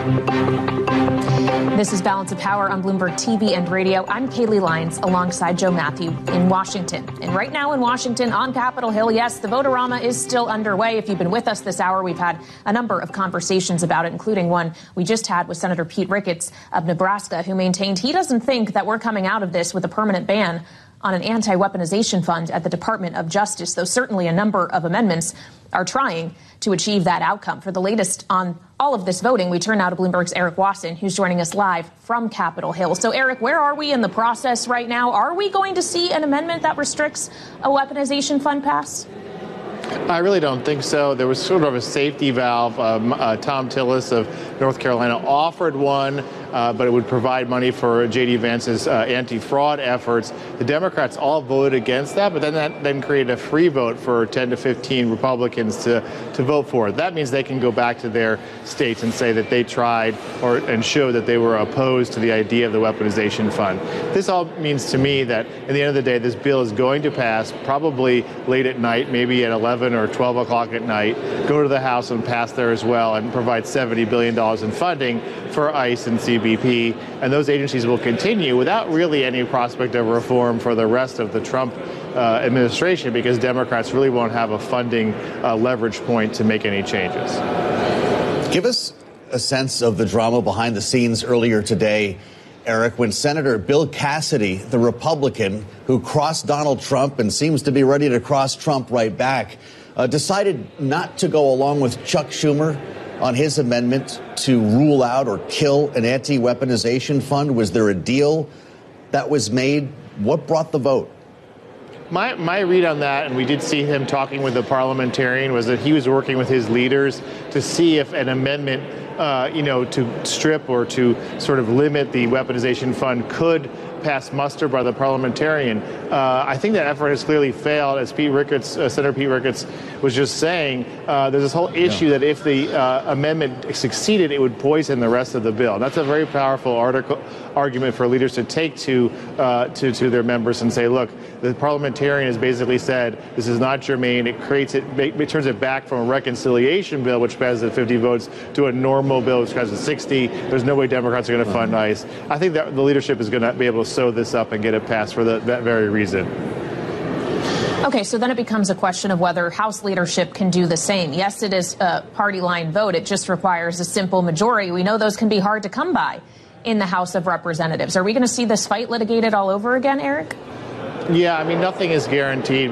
This is Balance of Power on Bloomberg TV and radio. I'm Kaylee Lyons alongside Joe Matthew in Washington. And right now in Washington on Capitol Hill, yes, the vote-a-rama is still underway. If you've been with us this hour, we've had a number of conversations about it, including one we just had with Senator Pete Ricketts of Nebraska, who maintained he doesn't think that we're coming out of this with a permanent ban on an anti-weaponization fund at the Department of Justice, though certainly a number of amendments are trying to achieve that outcome. For the latest on all of this voting, we turn now to Bloomberg's Eric Wasson, who's joining us live from Capitol Hill. So, Eric, where are we in the process right now? Are we going to see an amendment that restricts a weaponization fund pass? I really don't think so. There was sort of a safety valve. Tom Tillis of North Carolina offered one, but it would provide money for J.D. Vance's anti-fraud efforts. The Democrats all voted against that, but then that created a free vote for 10 to 15 Republicans to vote for it. That means they can go back to their states and say that they tried and show that they were opposed to the idea of the weaponization fund. This all means to me that at the end of the day, this bill is going to pass probably late at night, maybe at 11 or 12 o'clock at night, go to the House and pass there as well and provide $70 billion in funding for ICE and CBP. And those agencies will continue without really any prospect of reform for the rest of the Trump administration, because Democrats really won't have a funding leverage point to make any changes. Give us a sense of the drama behind the scenes earlier today, Eric, when Senator Bill Cassidy, the Republican who crossed Donald Trump and seems to be ready to cross Trump right back, decided not to go along with Chuck Schumer on his amendment to rule out or kill an anti-weaponization fund. Was there a deal that was made? What brought the vote? My read on that, and we did see him talking with the parliamentarian, was that he was working with his leaders to see if an amendment to strip or to sort of limit the weaponization fund could pass muster by the parliamentarian. I think that effort has clearly failed. As Senator Pete Ricketts was just saying, there's this whole issue that if the amendment succeeded, it would poison the rest of the bill. That's a very powerful argument for leaders to take to their members and say, look, the parliamentarian has basically said this is not germane. It turns it back from a reconciliation bill, which passes at 50 votes, to a normal bill, which passes at 60. There's no way Democrats are going to fund ICE. I think that the leadership is going to be able to sew this up and get it passed for that very reason. Okay, so then it becomes a question of whether House leadership can do the same. Yes, it is a party line vote. It just requires a simple majority. We know those can be hard to come by in the House of Representatives. Are we going to see this fight litigated all over again, Eric? Yeah, I mean, nothing is guaranteed.